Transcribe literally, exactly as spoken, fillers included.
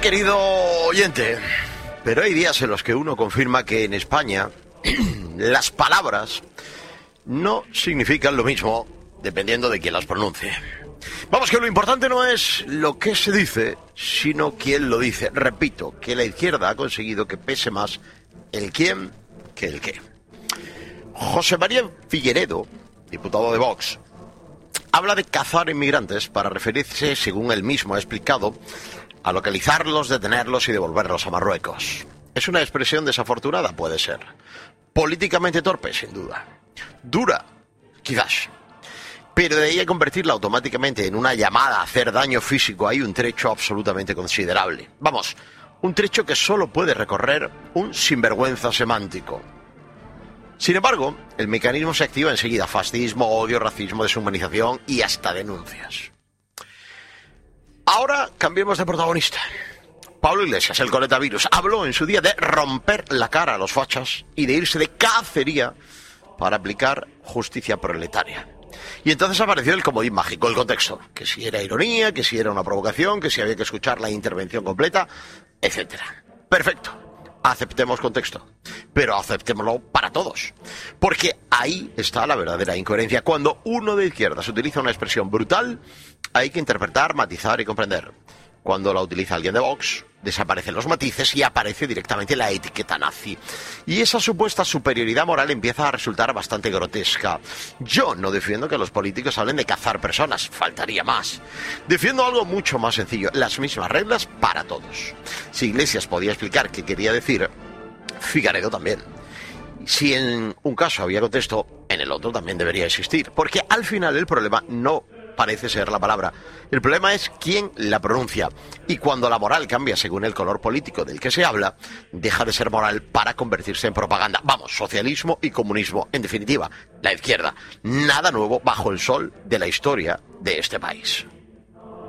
querido oyente, pero hay días en los que uno confirma que en España las palabras no significan lo mismo dependiendo de quién las pronuncie. Vamos, que lo importante no es lo que se dice, sino quién lo dice. Repito, que la izquierda ha conseguido que pese más el quién que el qué. José María Figueredo, diputado de Vox, habla de cazar inmigrantes para referirse, según él mismo ha explicado, a localizarlos, detenerlos y devolverlos a Marruecos. ¿Es una expresión desafortunada? Puede ser. Políticamente torpe, sin duda. Dura, quizás. Pero de ahí a convertirla automáticamente en una llamada a hacer daño físico hay un trecho absolutamente considerable. Vamos, un trecho que solo puede recorrer un sinvergüenza semántico. Sin embargo, el mecanismo se activa enseguida. Fascismo, odio, racismo, deshumanización y hasta denuncias. Ahora cambiemos de protagonista. Pablo Iglesias, el coletavirus, habló en su día de romper la cara a los fachas y de irse de cacería para aplicar justicia proletaria. Y entonces apareció el comodín mágico, el contexto, que si era ironía, que si era una provocación, que si había que escuchar la intervención completa, etcétera. Perfecto, aceptemos contexto, pero aceptémoslo para todos, porque ahí está la verdadera incoherencia. Cuando uno de izquierdas utiliza una expresión brutal, hay que interpretar, matizar y comprender. Cuando la utiliza alguien de Vox, desaparecen los matices y aparece directamente la etiqueta nazi. Y esa supuesta superioridad moral empieza a resultar bastante grotesca. Yo no defiendo que los políticos hablen de cazar personas, faltaría más. Defiendo algo mucho más sencillo, las mismas reglas para todos. Si Iglesias podía explicar qué quería decir, Figueredo también. Si en un caso había contexto, en el otro también debería existir, porque al final el problema no parece ser la palabra. El problema es quién la pronuncia. Y cuando la moral cambia según el color político del que se habla, deja de ser moral para convertirse en propaganda. Vamos, socialismo y comunismo. En definitiva, la izquierda. Nada nuevo bajo el sol de la historia de este país.